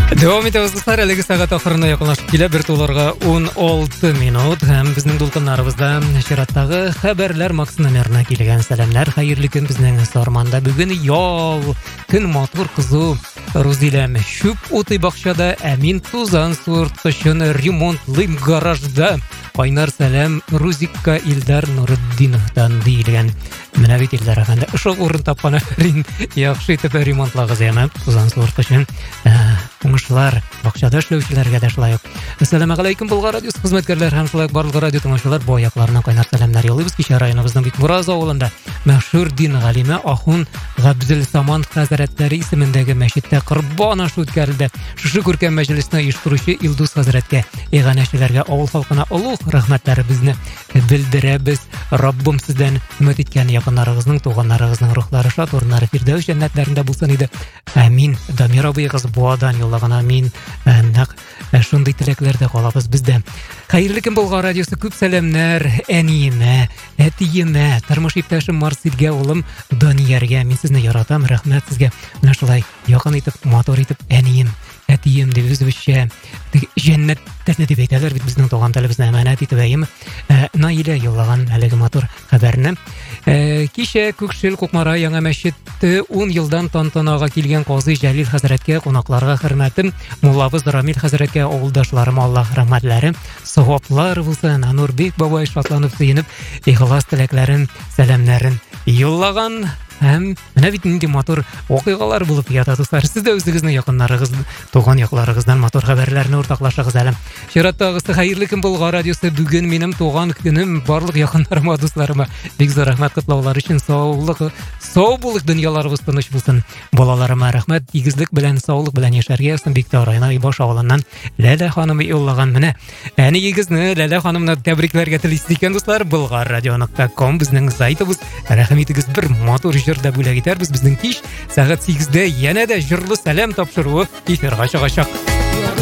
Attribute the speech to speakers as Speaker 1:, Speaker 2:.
Speaker 1: Devam etemiz dostlar, әлеге сағат ақырына якынлашып келе, бір туларға 16 минут. Һәм біздің дулкыннарыбызда шираттағы хәбәрләр макс номерына келген сәлемләр. Хайырлы көн безнең Сарманда. Бүген ял, көн матур кызу. Рузиләм шүп уты бакчада, Әмин тузан суырткычын ремонтлыйм гаражда. Кайнар сәлем Рузикка Илдар Нуруддиновтан диелгән. Менә бит Илдар әфәнде, ошол урын тапкан әфәрин, яхшы итеп ремонтлагыз яна. Тузан суырткычын уңышлар бакчада эшләүчеләргә дә шулай ук. Ассаламу алейкум Болгар радиосы хезмәткәрләр һәм шулай ук барлык радио тыңлаучылар, бу аякларына кайнар сәламнар яллыйбыз. Кичә районыбызның бик Мураз авылында мәшһүр дин галиме Ахун Габдел Саман хәзрәтләре исемендәге мәчеттә корбан ашы үткәрелде. Шушы күркәм мәҗлесне оештыручы Илдус хәзрәткә, иганәчеләргә, авыл халкына олуг рәхмәтләребезне белдерәбез. Раббым сездән өмет иткән якыннарыгызның, туганнарыгызның рухлары шат, урыннары Фирдәүс җәннәтләрендә булсын иде. Амин. Дамир абыегыз буадан юллаган амин. Нәкъ шундый теләкләрдә калабыз бездә. Хәерле көн Болгар радиосы, күп сәламнәр әниемә, әтиемә, тормыш иптәшем Марсилгә, улым Данияргә. Мин сезне яратам, рәхмәт сезгә. Менә шулай якын итеп, матур итеп әнием, әтием дип үзебезчә җәннәттәне дип әйтәләр бит безнең туган телебезне әманәт итеп әйем. Наилә юллаган әлеге матур хәбәрне. Кичә Күкшел Кукмара яңа мәчетте 10 елдан тантанага килгән Казый Җәлил хәзрәткә, кунакларга хөрмәтем, муллабыз Рамил хәзрәткә, авылдашларыма Аллаһ рәхмәтләре, саваплар булсын. Нурбек бабай шатланып, сөенеп, ихлас теләкләрен, сәламнәрен юллаган. Һәм менә бит нинди матур вакыйгалар булып ята дуслар. Сез дә үзегезнең якыннарыгыз, туган якларыгыздан матур хәбәрләрне уртаклашыгыз әле. Чираттагысы хәерле көн Болгар радиосы. Бүген минем туган көнем, барлык якыннарыма, дусларыма бик зур рәхмәт котлаулар өчен. Сау булык, дөньяларыбыз тыныч булсын. Балаларыма рәхмәт, тигезлек белән, саулык белән яшәргә ясын. Биктау районы Ибаш авылыннан Ләлә ханым юллаган. Менә әниегезне, Ләлә ханымны тәбрикләргә телисез икән дуслар. Bulgarradio.com безнең сайтыбыз. Рәхмәтегез, бер матур җырда бүләк итәрбез. Безнең кич сәгать 8-дә янә дә җырлы сәлам тапшыруы эфирга чыгачак.